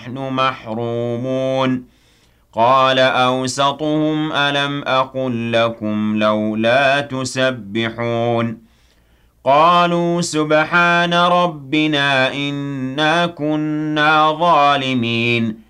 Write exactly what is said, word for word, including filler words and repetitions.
ونحن محرومون قال أوسطهم ألم أقل لكم لولا تسبحون قالوا سبحان ربنا إنا كنا ظالمين